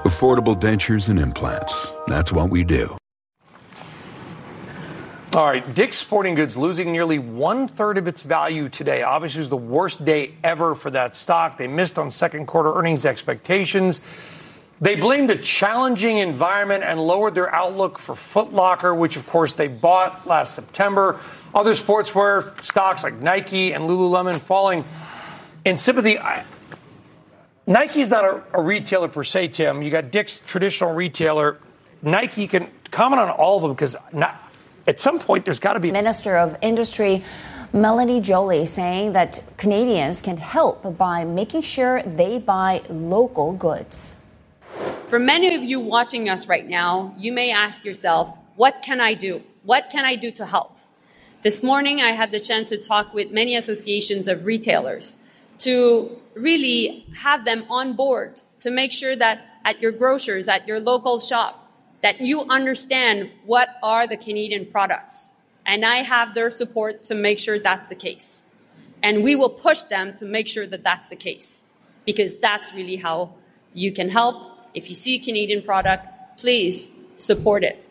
Affordable dentures and implants. That's what we do. All right, Dick's Sporting Goods losing nearly 1/3 of its value today. Obviously, it was the worst day ever for that stock. They missed on second quarter earnings expectations. They blamed a challenging environment and lowered their outlook for Foot Locker, which, of course, they bought last September. Other sportswear stocks like Nike and Lululemon falling in sympathy. Nike is not a retailer per se, Tim. You got Dick's, traditional retailer. Nike, can comment on all of them because at some point there's got to be. Minister of Industry Melanie Joly saying that Canadians can help by making sure they buy local goods. For many of you watching us right now, you may ask yourself, what can I do? What can I do to help? This morning, I had the chance to talk with many associations of retailers to really have them on board to make sure that at your grocers, at your local shop, that you understand what are the Canadian products. And I have their support to make sure that's the case. And we will push them to make sure that that's the case, because that's really how you can help. If you see a Canadian product, please support it.